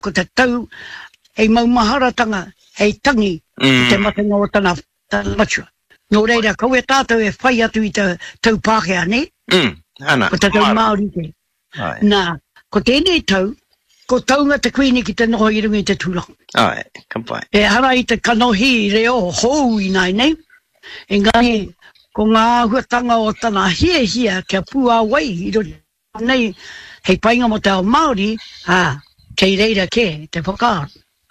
ko te tau, hei maumaharatanga, hei tangi, te matenga o tana matua. Nō reira, kau e tātou e whai atu i te tau Pākehā, ne? Ana. Ko te tau Māori te. Nā, ko tēnei tau, ko taunga te kuini ki te noho i rungi te tūranga. Ai, ka pai. E hara i te kanohi reo hou i nai nei. Engari, ko ngā huatanga o tana hia kia pua wai i rori nei hei painga mo te ao Māori, kei reira ke, te whakaaro.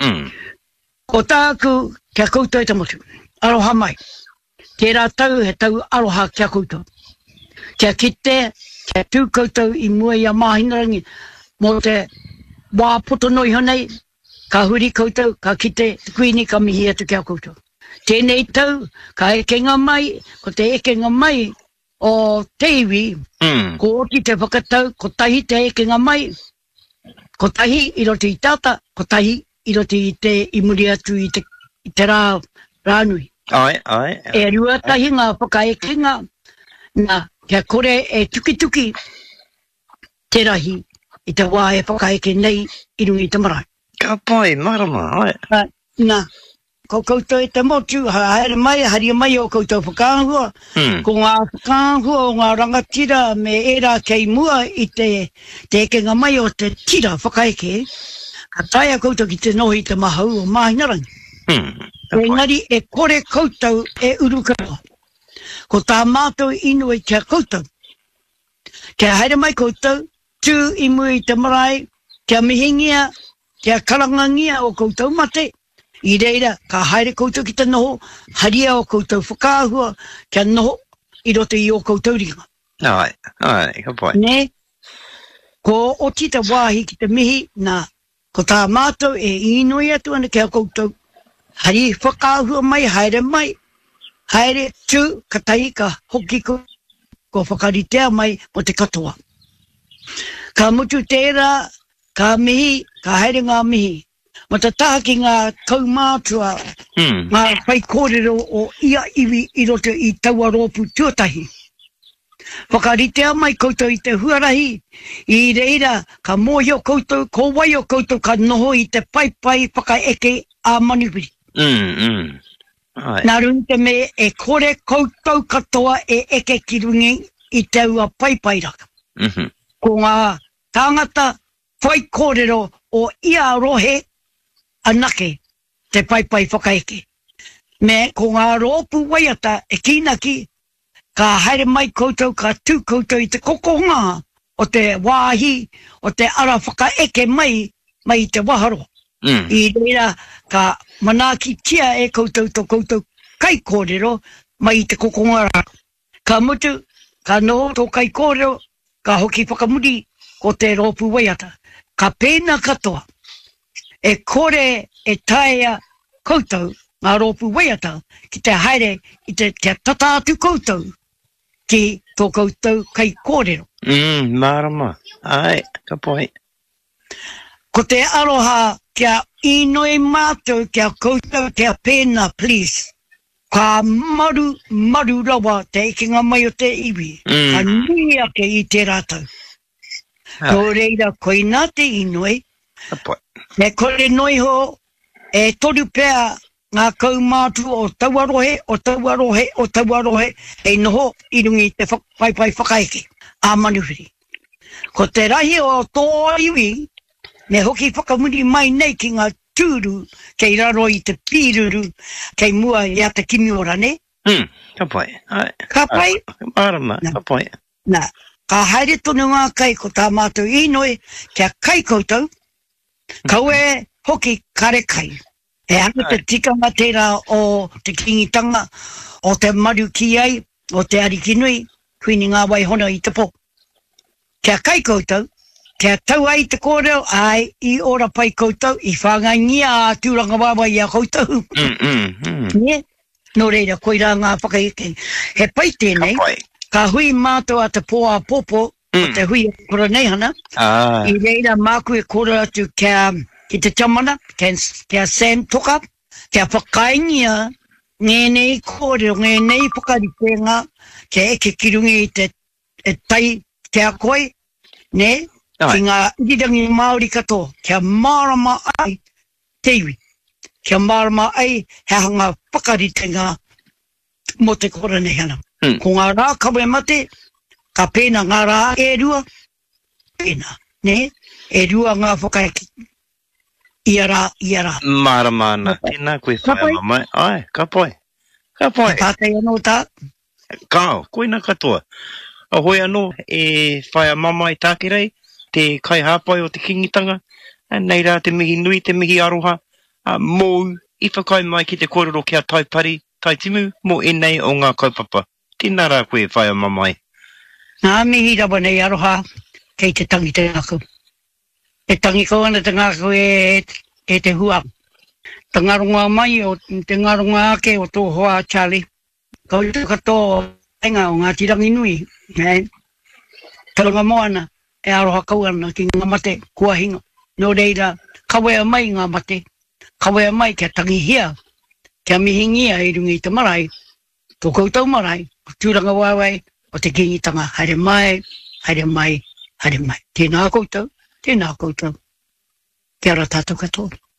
Ko tāku kia koutou te motu. Aroha mai. Tērā tau he tau aroha kia koutou. Kia kite, kia tū koutou i mua i a māhinarangi mo te wā poto noi honei, ka huri koutou, ka kite, te kuini ka mihi atu kia koutou. Tēnei tau, ka ekenga mai, ko te ekenga mai o te iwi, ko oti te whakatau, ko tahi te ekenga mai, ko tahi i roti i tata, ko tahi i roti i te imuri atu i te rānui. E rua tahi ngā whakaekenga, nā kia kore e tuki te rahi i te wā e whakaeke nei i rungi te marae. Ka pai, marama, ai. Nā, ko koutou e te motu, haere mai, haria mai o koutou whakāhua, ko ngā whakāhua o ngā rangatira me era kei mua i te ekenga mai o te tira whakaeke, ka taia koutou ki te nohi te mahau o Māhinarangi. Engari e kore koutou e urukara. Ko tā mātou inu e kia koutou. Kia haere mai koutou, tū i mua i te marae, kia mihingia, kia karangangia o koutou mate. I reira, ka haere koutou ki te noho, haria o koutou whakāhua, kia noho i roto i o koutou ringa. Ai, ka pai. Ne, ko oti te wāhi ki te mihi, nā, ko tā mātou e inoi atu ana kia koutou. Hari whakāhua mai, haere tū, ka tahi ka hoki ko whakaritea mai mo te katoa. Ka mutu tērā, ka mihi, ka haere ngā mihi. Mo te taha ki ngā kaumātua, ngā whai kōrero o ia iwi i roto i taua rōpu tuatahi. Whakaritea mai koutou i te huarahi, i reira ka mōhio koutou, ko waio koutou ka noho i te pai whakaeke a maniwiri. Nā rungi te me e kore koutou katoa e eke ki rungi i te ua pai raka. Ko ngā tāngata whai kōrero o ia rohe anake te pai whakaeke. Me ko ngā rōpu waiata e kinaki ka haere mai koutou, ka tū koutou i te kokonga o te wāhi, o te ara whakaeke mai te waharo. I reira ka manaki tia e koutou to koutou kai kōrero mai i te kokonga rā. Ka mutu, ka noho tō kai kōrero, ka hoki whakamuri ko te rōpu waiata. Ka pēna katoa. E kore e taea koutou ngā rōpu waiata ki te haere i te tata atu koutou ki tō koutou kai kōrero. Marama. Ai, ka pai. Ko te aroha kia inoi mātou kia koutou kia pēna, please. Ka maru rawa te ekinga mai o te iwi. Ka nui ake i te rātou. Nō reira koina te inoi. Me kore noi ho e toru pēr ngā kaumātu o tauarohe e noho i rungi te pai whakaeke a manuhiri. Ko te rahi o tō iwi me hoki whakamuri mai nei ki ngā tūru kei raro i te pīruru kei mua i a te kimiora, ne? Ka pai. Ka pai? Marama, ka pai. Nā, ka haere tonu ngā kai ko tā mātou inoi kia kai koutou. Kau e hoki kare kai. E hanga te tikanga tērā o te kingitanga, o te maru ki ai, o te arikinui, kuini ngā wai hona i te pō. Kia kai koutou, kia tau ai te kōreo, ai i ora pai koutou, i whangangia a tūranga wawa i a koutou. Nō reira, koira ngā whakaeke. He pai tēnei, ka hui mātou a te pō a pōpō, o te hui e kora nei hana. I reira māku e kora atu ki te tamana, kia Sam toka, kia whakaingia ngenei kōreo, ngenei whakaritenga, kia eke ki rungi i te tai kia koe, ne? ki ngā irirangi Māori katoa, kia marama ai te iwi, kia marama ai he hanga whakaritenga mo te kora nei ana. Ko ngā rā kawe mate, ka pēna ngā rā e rua, pēna, ne? E rua ngā whakaeki. Ia rā. Marama ana, tēnā koe whaia mamai. Ai, ka pai. Ka pai. Tātai anō tā. Kao, koina katoa. A hoi anō e whaia mamai tākerei, te kai hāpai o te kingitanga, nei rā te mihi nui, te mihi aroha, mō i whakai mai ki te kōrero kia taipari, tai timu, mō enei o ngā kaupapa. Tēnā rā koe whaia mamai. Ngā mihi rawa nei aroha, kei te tangi te ngaku. E tangi ko ana te ngaku e te hua. Te ngaronga mai o te ngaronga ake o tō hoa Charlie. Kau i te katoa enga o ngā tirangi nui. Talanga moana e aroha kau ana ki ngā mate kua hinga. Nō reira, kawea mai ngā mate. Kawea mai kia tangi hia. Kia mihingia i rungi te marae. Tō koutou marae. Tūranga waiwai o te kingitanga. Haere mai, haere mai, haere mai. Tēnā koutou, tēnā koutou. Kia ora tātou katoa.